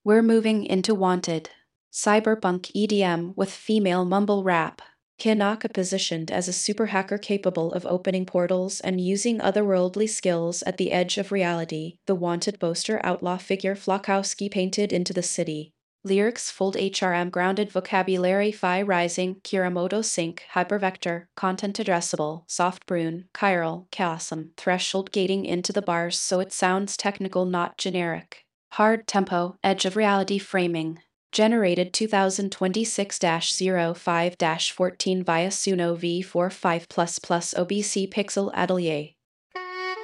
We're moving into Wanted. Cyberpunk EDM with female mumble rap. Hinaka positioned as a super hacker capable of opening portals and using otherworldly skills at the edge of reality. The Wanted poster outlaw figure Flakowski painted into the city. Lyrics fold HRM grounded vocabulary Phi Rising, Kiramoto Sync, Hypervector, Content Addressable, Soft Brune, Chiral, Chaosum, Threshold gating into the bars so it sounds technical not generic. Hard Tempo, Edge of Reality Framing. Generated 2026-05-14 via Suno V45++ OBC Pixel Atelier.